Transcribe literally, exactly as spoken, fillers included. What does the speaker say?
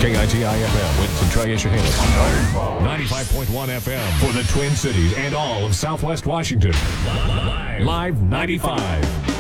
K I T I F M, Winston Tri-Issahaina. ninety-five point one F M for the Twin Cities and all of Southwest Washington. Live ninety-five.